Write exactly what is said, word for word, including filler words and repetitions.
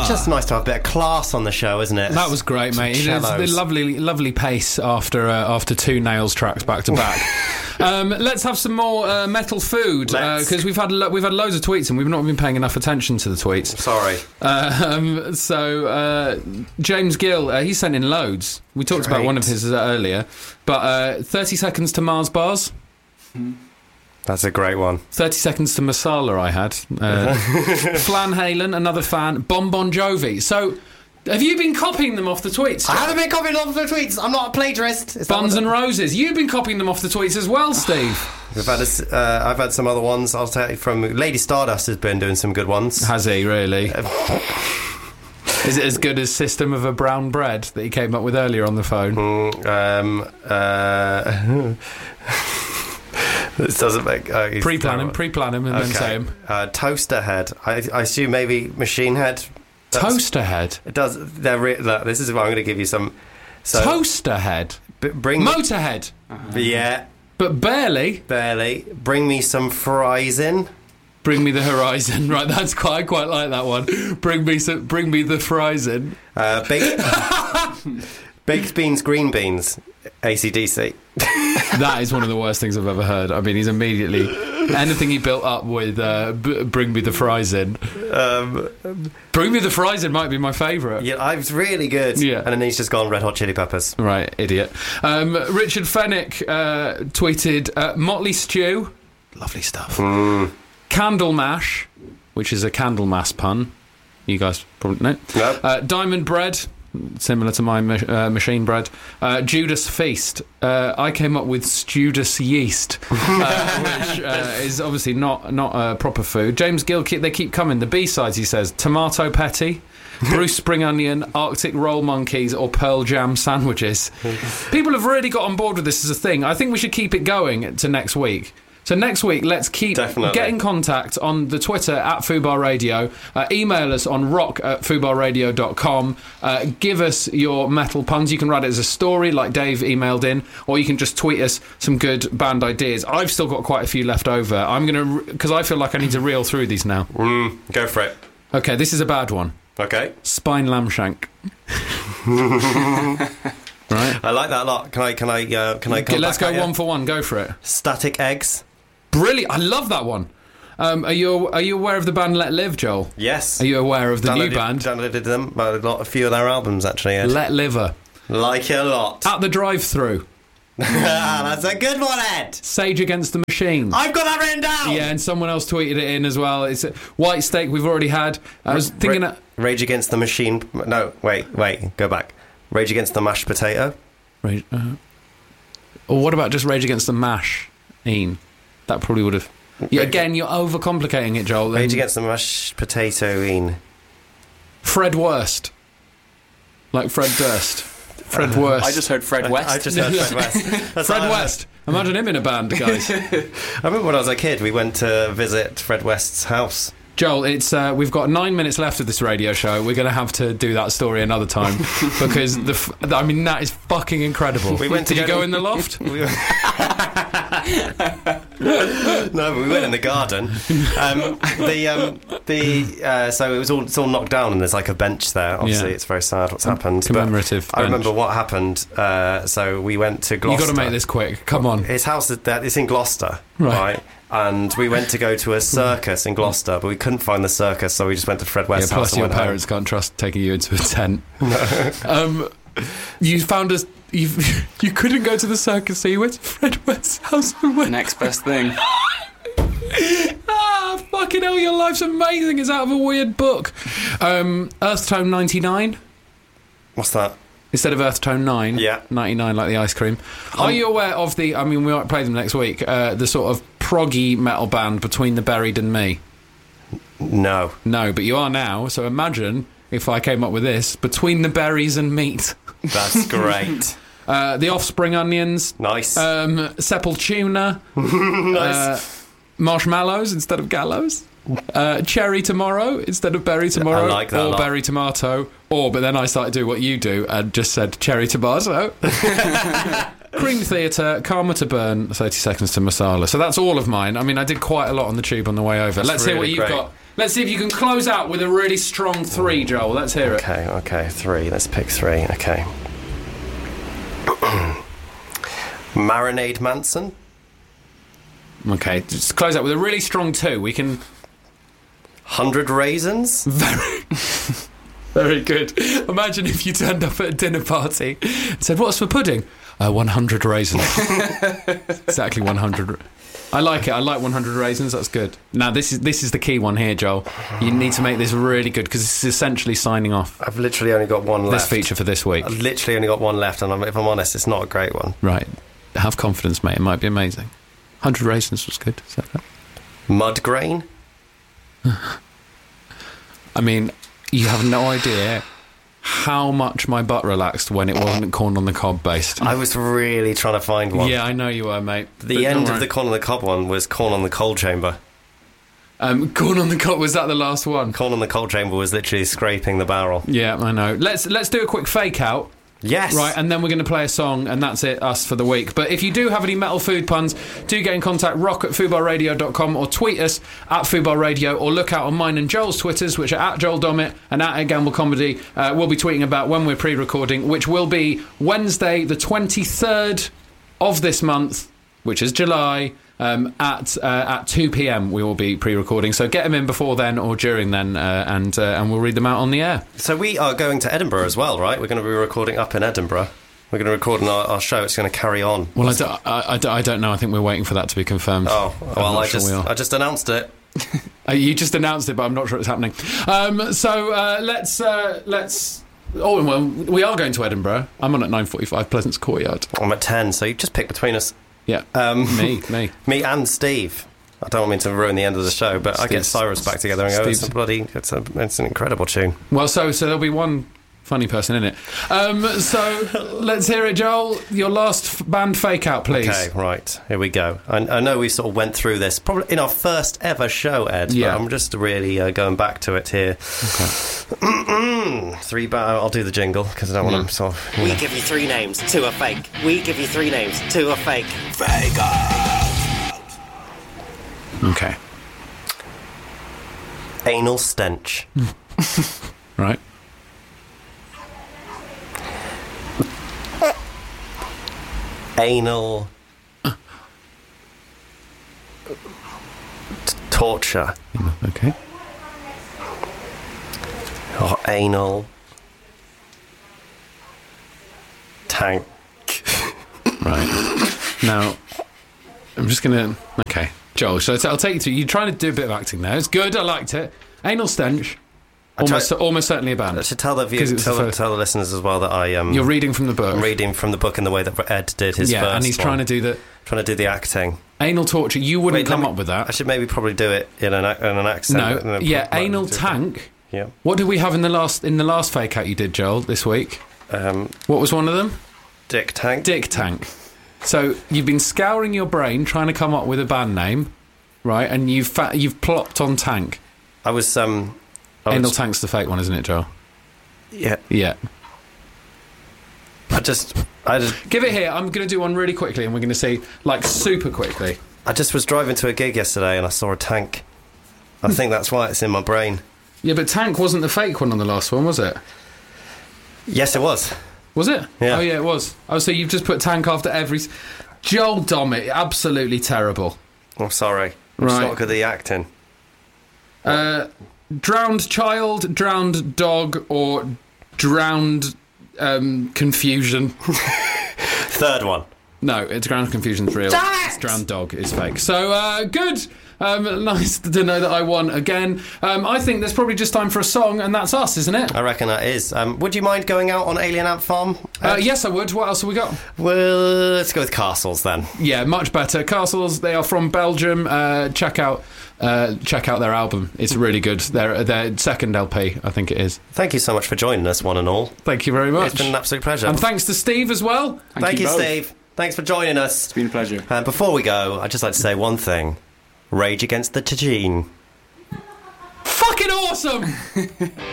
It's just nice to have a bit of class on the show, isn't it? That was great, mate. It's the lovely, lovely pace after uh, after two Nails tracks back to back. Um, let's have some more uh, metal food because uh, we've had lo- we've had loads of tweets and we've not been paying enough attention to the tweets. Sorry. Uh, um, so uh, James Gill, uh, he sent in loads. We talked Great. about one of his uh, earlier, but uh, thirty seconds to Mars bars. That's a great one. thirty seconds to Masala. I had uh, Flan Halen, another fan. Bon Bon Jovi. So. Have you been copying them off the tweets? I haven't been copying them off the tweets. I'm not a plagiarist. Is Buns and Roses. You've been copying them off the tweets as well, Steve. We've had a, uh, I've had some other ones. I'll tell you from Lady Stardust has been doing some good ones. Has he really? Is it as good as System of a Brown Bread that he came up with earlier on the phone? Mm, um, uh, this doesn't make... Uh, pre-plan him, pre-plan him and okay. then say him. Uh, Toaster Head. I, I assume maybe Machine Head... That's, Toaster Head. It does. They're re- look, this is what I'm going to give you some. So, Toaster Head. B- bring Motorhead. Uh-huh. Yeah, but barely. Barely. Bring me some fries in. Bring me the horizon. Right, that's quite. I quite like that one. Bring me some. Bring me the fries in. Uh, baked, baked beans, green beans. A C D C. That is one of the worst things I've ever heard. I mean, he's immediately anything he built up with uh, b- bring me the fries in. Um, bring me the fries in might be my favourite. Yeah, I was really good. Yeah, and then he's just gone Red Hot Chili Peppers. Right, idiot. Um, Richard Fennick uh, tweeted uh, Motley Stew, lovely stuff. Mm. Candle Mash, which is a Candlemas pun. You guys probably know. No. Uh, Diamond Bread. Similar to my ma- uh, machine bread. uh, Judas Feast. uh, I came up with Judas Yeast, uh, which uh, is obviously not not uh, proper food. James Gill, keep, they keep coming. The B-sides, he says, tomato patty, Bruce Spring Onion, Arctic Roll Monkeys, or Pearl Jam sandwiches. People have really got on board with this as a thing. I think we should keep it going to next week. So next week, let's keep Definitely. get in contact on the Twitter at Fubar Radio. Uh, email us on rock at fubar radio dot com. Uh, give us your metal puns. You can write it as a story, like Dave emailed in, or you can just tweet us some good band ideas. I've still got quite a few left over. I'm gonna because I feel like I need to reel through these now. Mm, go for it. Okay, this is a bad one. Okay. Spine lamb shank. Right. I like that a lot. Can I? Can I? Uh, can I? Okay, let's go one for one. Go for it. Static Eggs. Brilliant! I love that one. Um, are you are you aware of the band Let Live, Joel? Yes. Are you aware of the downloaded, new band? Downloaded them, but a lot, a few of their albums actually. Yeah. Let Liver. Like it a lot. At the drive-through. That's a good one, Ed. Sage Against the Machine. I've got that written down. Yeah, and someone else tweeted it in as well. It's a White Steak. We've already had. I was R- thinking. Ra- that Rage Against the Machine. No, wait, wait, go back. Rage Against the Mashed Potato. Rage. Uh, or what about just Rage Against the Mash? Ian. That probably would have. Yeah, again, you're overcomplicating it, Joel. Rage Against the Mashed Potato. Ian. Fred Worst. Like Fred Durst. Fred uh, Worst. I just heard Fred West. I, I just heard Fred West. That's Fred West. Imagine him in a band, guys. I remember when I was a kid, we went to visit Fred West's house. Joel, it's uh, we've got nine minutes left of this radio show. We're going to have to do that story another time because the f- I mean that is fucking incredible. We went Did to you go go to- in the loft? We were- No, but we went in the garden. Um, the um, the uh, so it was all it's all knocked down and there's like a bench there. Obviously, Yeah. it's very sad what's happened. Commemorative But I bench. remember what happened. Uh, so we went to Gloucester. You got to make this quick. Come on. His house is there. It's in Gloucester, Right. right? And we went to go to a circus in Gloucester, but we couldn't find the circus, so we just went to Fred West's Yeah, house. plus and your went home. parents can't trust taking you into a tent. No. Um, you found us. You you couldn't go to the circus, so you went to Fred West's house and went. Next best thing. Ah, fucking hell! Your life's amazing. It's out of a weird book. Um, Earth Tone ninety-nine What's that? instead of Earth Tone nine. Yeah. ninety-nine like the ice cream. Are you aware of the? I mean, we might play them next week. Uh, the sort of proggy metal band Between the Buried and Me. No. No, but you are now. So imagine if I came up with this: Between the Berries and Meat. That's great. Uh, the Offspring Onions. Nice. Um, Sepultura. Nice. Uh, marshmallows instead of gallows. Uh, cherry tomorrow instead of berry tomorrow. I like that a or lot. berry tomato. Or, but then I started doing what you do and just said cherry tomato. Cream Theatre, Karma to Burn, thirty seconds to Masala. So that's all of mine. I mean, I did quite a lot on the tube on the way over. That's Let's really hear what you've great. got Let's see if you can close out with a really strong three, Joel. Let's hear it. Okay, okay, three. Let's pick three. Okay. Marinade Manson. Okay, just close out with a really strong two. We can... Hundred Raisins. Very, very good. Imagine if you turned up at a dinner party and said, "What's for pudding?" Uh, one hundred raisins. Exactly one hundred. I like it. I like one hundred raisins. That's good. Now, this is this is the key one here, Joel. You need to make this really good because this is essentially signing off I've literally only got one this left. feature for this week. I've literally only got one left, and I'm, if I'm honest, it's not a great one. Right. Have confidence, mate. It might be amazing. one hundred raisins was good. Is that right? Mud grain. I mean, you have no idea how much my butt relaxed when it wasn't corn on the cob based. I was really trying to find one. Yeah, I know you were, mate. The But end don't of worry. the corn on the cob one was corn on the coal chamber. Um, corn on the cob, was that the last one? Corn on the coal chamber was literally scraping the barrel. Yeah, I know. Let's let's do a quick fake out. Yes. Right, and then we're going to play a song, and that's it, us for the week. But if you do have any metal food puns, do get in contact, rock at fubar radio dot com, or tweet us at fubar radio, or look out on mine and Joel's Twitters, which are at Joel Dommett and at Ed Gamble Comedy. Uh, we'll be tweeting about when we're pre-recording, which will be Wednesday, the twenty-third of this month, which is July, um, at uh, at two p.m. we will be pre-recording. So get them in before then or during then, uh, and uh, and we'll read them out on the air. So we are going to Edinburgh as well, right? We're going to be recording up in Edinburgh. We're going to record on our, our show. It's going to carry on. Well, I don't, I, I don't- I don't know. I think we're waiting for that to be confirmed. Oh, I'm well, not I sure just we are. I just announced it. Uh, you just announced it, but I'm not sure it's happening. Um, so uh, let's uh, let's. Oh well, we are going to Edinburgh. I'm on at nine forty-five, Pleasance Courtyard. I'm at ten, so you just pick between us. Yeah, Um, me, me. Me and Steve. I don't mean to ruin the end of the show, but I get Steve's- Cyrus back together and go, it's a Steve's- bloody, it's, a, it's an incredible tune. Well, so so there'll be one funny person in it. Um, so let's hear it, Joel. Your last f- band fake out, please. Okay, right, here we go. I, I know we sort of went through this probably in our first ever show, Ed, Yeah. but I'm just really uh, going back to it here. Okay. Three, ba- I'll do the jingle because I don't want Yeah. to sort of... you We know. give you three names, two are fake. We give you three names, two are fake. Okay. Anal stench. Right. Anal... t- torture. Okay. Or anal... tank. Right. Now, I'm just gonna. Okay, Joel. So I'll take you through. You're trying to do a bit of acting there. It's good. I liked it. Anal stench. Almost, tried- almost certainly a band. I should tell the, view, 'Cause it's tell, the the first- tell the listeners as well that I um You're reading from the book. I'm reading from the book in the way that Ed did his yeah, first and he's one. trying to do the trying to do the acting. anal torture. You wouldn't Wait, let come me- up with I that. should maybe probably do it in an, ac- in an accent. No. and then Yeah, put- anal do- tank. Yeah. What did we have in the last in the last fake out you did, Joel, this week? Um, What was one of them? Dick Tank. Dick Tank. So you've been scouring your brain trying to come up with a band name, right? And you've fa- you've plopped on Tank. I was um. I Anal was, Tank's the fake one, isn't it, Joel? yeah. Yeah. I just I just Give it here. I'm going to do one really quickly, and we're going to see, like, super quickly. I just was driving to a gig yesterday and I saw a tank. I think that's why it's in my brain. Yeah, but Tank wasn't the fake one on the last one, was it? Yes, it was. Was it? Yeah. Oh, yeah, it was. Oh, so you've just put Tank after every... s- Joel Dommett, absolutely terrible. I'm sorry. I'm just Right. not good at the acting. Uh, drowned child, drowned dog, or drowned um, confusion. Third one. No, it's drowned confusion's real. It's drowned dog is fake. So, uh, good. Um, nice to know that I won again. Um, I think there's probably just time for a song, and that's us, isn't it? I reckon that is. Um, would you mind going out on Alien Ant Farm? Uh, yes, I would. What else have we got? Well, let's go with Castles then. Yeah, much better. Castles, they are from Belgium. Uh, check out uh, check out their album. It's really good. Their, their second L P, I think it is. Thank you so much for joining us, one and all. Thank you very much. It's been an absolute pleasure. And thanks to Steve as well. Thank, Thank you, both. Steve. Thanks for joining us. It's been a pleasure. And before we go, I'd just like to say one thing. Rage Against the Tagine. Fucking awesome!